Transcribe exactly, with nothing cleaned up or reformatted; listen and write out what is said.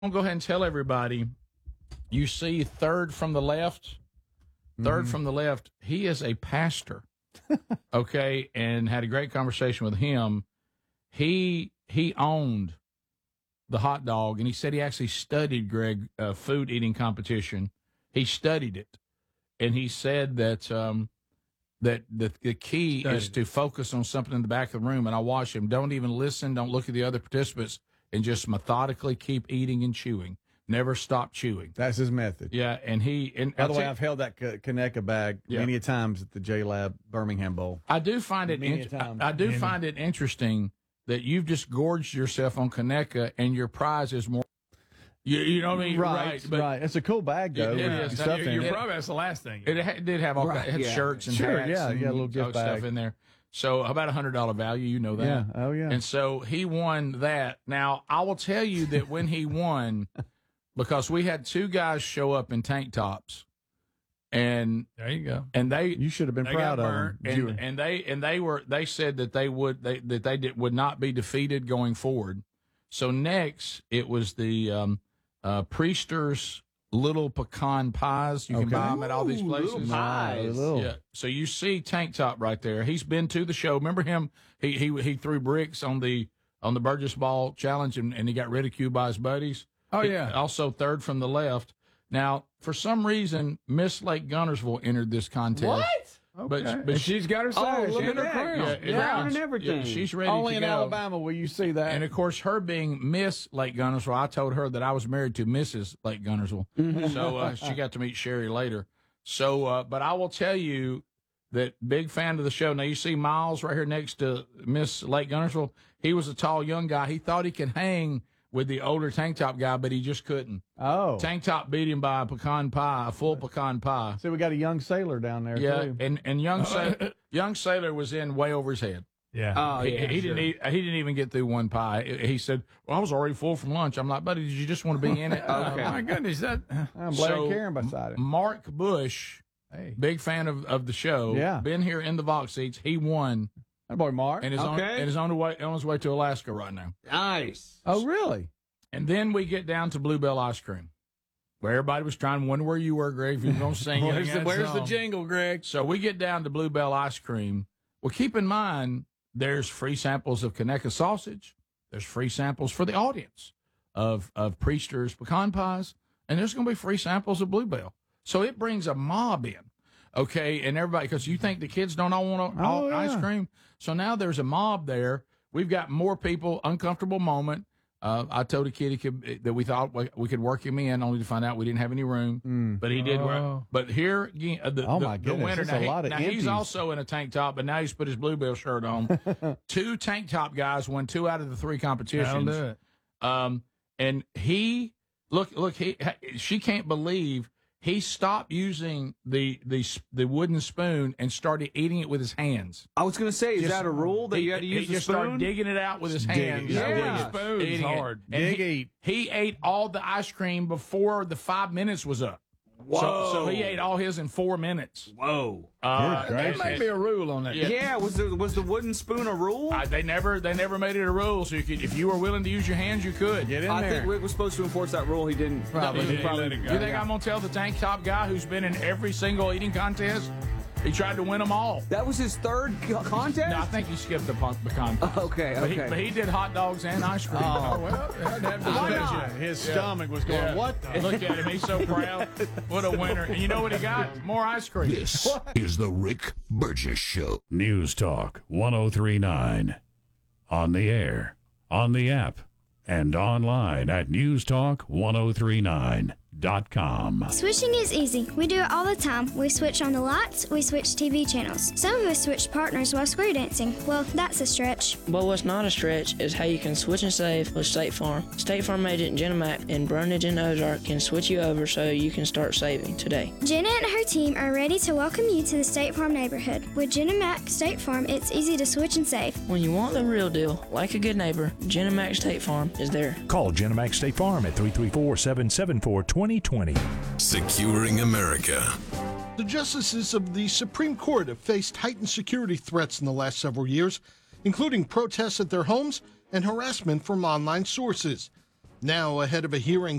I'll go ahead and tell everybody, you see third from the left, third mm-hmm. from the left, he is a pastor, okay, and had a great conversation with him. He he owned the hot dog, and he said he actually studied, Greg, uh, food eating competition. He studied it, and he said that um, that the, the key studied. is to focus on something in the back of the room, and I watch him. Don't even listen. Don't look at the other participants. And just methodically keep eating and chewing. Never stop chewing. That's his method. Yeah, and he. And By the way, I've held that Conecuh bag yeah. many a times at the J Lab Birmingham Bowl. I do find it. Many In, a time. I, I do many. find it interesting that you've just gorged yourself on Conecuh, and your prize is more. You, you know what I mean? Right, right. But right. It's a cool bag, though. It, it is. Stuff you're, in you're it. probably that's the last thing. It, it did have all right. it had yeah. shirts and sure, hats yeah, and yeah, a little gift stuff bag. in there. So about a hundred dollar value, you know that. Yeah. Oh yeah. And so he won that. Now I will tell you that when he won, because we had two guys show up in tank tops, and there you go. And they you should have been they proud of them. them. And, and they and they were they said that they would they that they did, would not be defeated going forward. So next it was the um, uh, Priester's little pecan pies. You can okay. buy them at all these Ooh, places. Little pies. Little. Yeah. So you see Tank Top right there. He's been to the show. Remember him? He he he threw bricks on the on the Burgess Ball challenge, and, and he got ridiculed by his buddies. Oh he, yeah. Also third from the left. Now, for some reason, Miss Lake Gunnersville entered this contest. What? But, Okay. but and she's got her size. Oh, look She at got her that. crown. Yeah, Yeah, crown and everything. Yeah, she's ready Only to in go. Alabama will you see that. And of course, her being Miss Lake Gunnersville, I told her that I was married to Missus Lake Gunnersville. So uh, she got to meet Sherry later. So, uh, but I will tell you that big fan of the show. Now you see Miles right here next to Miss Lake Gunnersville. He was a tall young guy. He thought he could hang with the older Tank Top guy, but he just couldn't. Oh. Tank Top beat him by a pecan pie, a full pecan pie. So we got a young sailor down there, Yeah, too. and and young Sailor, young Sailor was in way over his head. Yeah. Oh, He, yeah, he sure. didn't eat, he didn't even get through one pie. He said, "Well, I was already full from lunch." I'm like, "Buddy, did you just want to be in it?" Okay. Oh, my goodness. That, I'm glad So, Karen beside it. Mark Bush, hey. big fan of, of the show. Yeah. Been here in the Vox seats. He won That boy Mark. and is on Okay. and is on the way on his way to Alaska right now. Nice. Oh, really? And then we get down to Bluebell ice cream, where everybody was trying to wonder where you were, Greg. If you were going to sing, Where's it. the, where's the jingle, Greg? So we get down to Bluebell ice cream. Well, keep in mind, there's free samples of Conecuh sausage. There's free samples for the audience of, of Priester's pecan pies. And there's going to be free samples of Bluebell. So it brings a mob in, okay? And everybody, because you think the kids don't all want Oh, all yeah. ice cream. So now there's a mob there. We've got more people, uncomfortable moment. Uh, I told a kid he could, that we thought we, we could work him in, only to find out we didn't have any room. Mm. But he did. Oh. Work. But here, again, uh, the, Oh, the, my the goodness, winner. that's Now, a he- lot of now he's empties. also in a tank top, but now he's put his Bluebell shirt on. Two tank top guys won two out of the three competitions. That'll do it. Um, and he look, look, he she can't believe he stopped using the the the wooden spoon and started eating it with his hands. I was going to say, is Just- that a rule that he, you had to he use the just started spoon? digging it out with his Dig hands. it. Yeah. Eating it, Spoon's eating it. hard. And Dig he, eat. he ate all the ice cream before the five minutes was up. Whoa. So, so he ate all his in four minutes. Whoa. Uh, Good There gracious. might be a rule on that. Yeah. Yeah, was the was the wooden spoon a rule? I, they never they never made it a rule. So you could, if you were willing to use your hands, you could. Get in I there. think Rick was supposed to enforce that rule. He didn't. Probably. He You probably let it go. You think I'm gonna tell the tank top guy who's been in every single eating contest? He tried to win them all. That was his third co- contest? No, I think he skipped the pun- pecan. pie. Okay, But he, okay. but he did hot dogs and ice cream. Oh, well, it had to have I the bet not? you his stomach was going, Yeah. what the? Look at him. He's so proud. What a winner. And you know what he got? More ice cream. This is the Rick Burgess Show. News Talk one oh three point nine. On the air, on the app, and online at news talk ten thirty-nine dot com. Switching is easy. We do it all the time. We switch on the lights, we switch T V channels. Some of us switch partners while square dancing. Well, that's a stretch. But what's not a stretch is how you can switch and save with State Farm. State Farm agent Jenna Mack in Brundage and Ozark can switch you over so you can start saving today. Jenna and her team are ready to welcome you to the State Farm neighborhood. With Jenna Mack State Farm, it's easy to switch and save. When you want the real deal, like a good neighbor, Jenna Mack State Farm is there. Call Jenna Mack State Farm at three three four, seven seven four, two zero two zero. Securing America. The justices of the Supreme Court have faced heightened security threats in the last several years, including protests at their homes and harassment from online sources. Now, ahead of a hearing